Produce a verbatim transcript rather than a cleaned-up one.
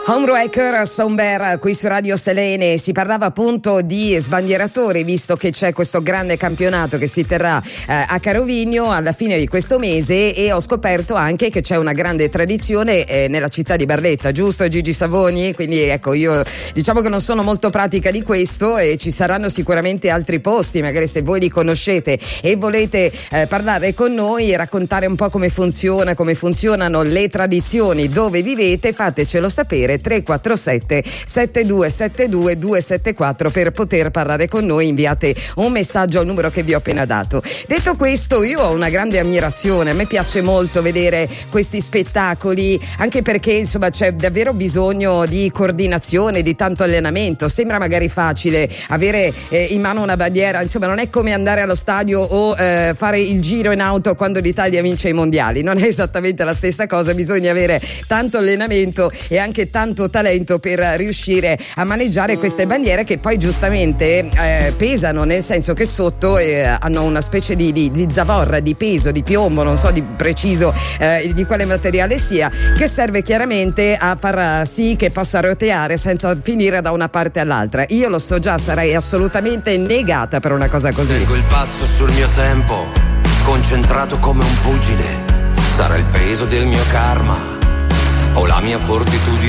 Homewrecker, Somber qui su Radio Selene. Si parlava appunto di sbandieratori, visto che c'è questo grande campionato che si terrà eh, a Carovigno alla fine di questo mese, e ho scoperto anche che c'è una grande tradizione eh, nella città di Barletta, giusto Gigi Savoni? Quindi ecco, io diciamo che non sono molto pratica di questo, e ci saranno sicuramente altri posti, magari se voi li conoscete e volete eh, parlare con noi e raccontare un po' come funziona, come funzionano le tradizioni dove vivete, fatecelo sapere. Tre quattro sette sette due sette due due sette quattro per poter parlare con noi. Inviate un messaggio al numero che vi ho appena dato. Detto questo, io ho una grande ammirazione, a me piace molto vedere questi spettacoli, anche perché insomma c'è davvero bisogno di coordinazione, di tanto allenamento. Sembra magari facile avere eh, in mano una bandiera, insomma non è come andare allo stadio o eh, fare il giro in auto quando l'Italia vince i mondiali, non è esattamente la stessa cosa, bisogna avere tanto allenamento e anche tanto talento per riuscire a maneggiare queste bandiere, che poi giustamente eh, pesano, nel senso che sotto eh, hanno una specie di, di, di zavorra, di peso, di piombo, non so di preciso eh, di quale materiale sia, che serve chiaramente a far sì che possa roteare senza finire da una parte all'altra. Io lo so già, sarei assolutamente negata per una cosa così. Tengo il passo sul mio tempo, concentrato come un pugile. Sarà il peso del mio karma o la mia fortitudine